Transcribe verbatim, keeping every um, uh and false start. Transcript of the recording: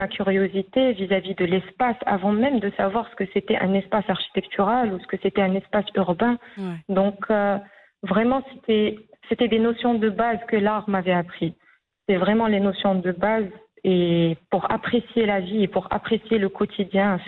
ma curiosité vis-à-vis de l'espace avant même de savoir ce que c'était un espace architectural ou ce que c'était un espace urbain. Ouais. Donc, euh, vraiment, c'était, c'était des notions de base que l'art m'avait appris. C'est vraiment les notions de base et pour apprécier la vie et pour apprécier le quotidien.